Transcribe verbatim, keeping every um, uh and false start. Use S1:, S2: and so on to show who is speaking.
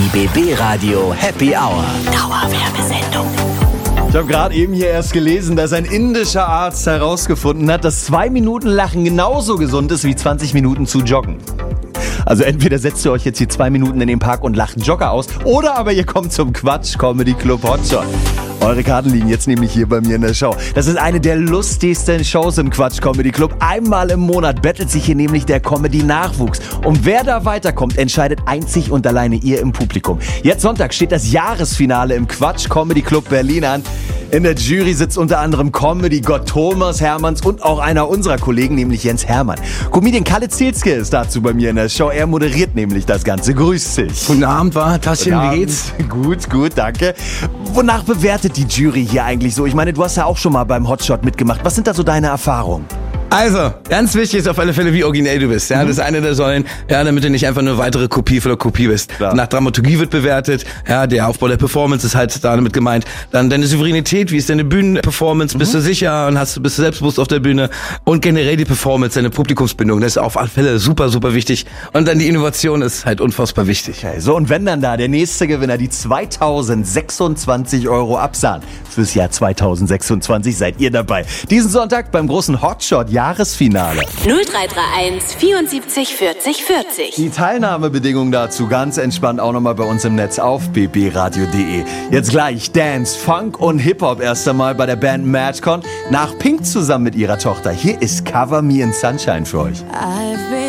S1: B B Radio Happy Hour.
S2: Dauerwerbesendung.
S3: Ich habe gerade eben hier erst gelesen, dass ein indischer Arzt herausgefunden hat, dass zwei Minuten Lachen genauso gesund ist wie zwanzig Minuten zu joggen. Also entweder setzt ihr euch jetzt hier zwei Minuten in den Park und lacht einen Jogger aus, oder aber ihr kommt zum Quatsch Comedy Club Hotshot. Eure Karten liegen jetzt nämlich hier bei mir in der Show. Das ist eine der lustigsten Shows im Quatsch Comedy Club. Einmal im Monat bettelt sich hier nämlich der Comedy-Nachwuchs. Und wer da weiterkommt, entscheidet einzig und alleine ihr im Publikum. Jetzt Sonntag steht das Jahresfinale im Quatsch Comedy Club Berlin an. In der Jury sitzt unter anderem Comedy-Gott Thomas Hermanns und auch einer unserer Kollegen, nämlich Jens Hermann. Comedian Kalle Zielske ist dazu bei mir in der Show. Er moderiert nämlich das Ganze. Grüß dich.
S4: Guten Abend, war Taschen,
S3: Guten
S4: wie
S3: Abend.
S4: geht's?
S3: Gut, gut, danke. Wonach bewertet die Jury hier eigentlich so? Ich meine, du hast ja auch schon mal beim Hotshot mitgemacht. Was sind da so deine Erfahrungen?
S4: Also, ganz wichtig ist auf alle Fälle, wie originell du bist. Ja, mhm. Das ist eine der Säulen, ja, damit du nicht einfach nur weitere Kopie von der Kopie bist.
S3: Klar.
S4: Nach Dramaturgie wird bewertet, ja, der Aufbau der Performance ist halt damit gemeint. Dann deine Souveränität, wie ist deine Bühnenperformance, mhm. bist du sicher und hast, bist du selbstbewusst auf der Bühne, und generell die Performance, deine Publikumsbindung, das ist auf alle Fälle super, super wichtig. Und dann die Innovation ist halt unfassbar wichtig.
S3: Okay, so, und wenn dann da der nächste Gewinner die zweitausendsechsundzwanzig Euro absahnt fürs Jahr zweitausendsechsundzwanzig, seid ihr dabei. Diesen Sonntag beim großen Hotshot Jahresfinale.
S2: null drei drei eins vierundsiebzig vierzig vierzig.
S3: Die Teilnahmebedingungen dazu ganz entspannt auch nochmal bei uns im Netz auf b b radio punkt d e. Jetzt gleich Dance, Funk und Hip-Hop erst einmal bei der Band Madcon. Nach Pink zusammen mit ihrer Tochter. Hier ist Cover Me in Sunshine für euch.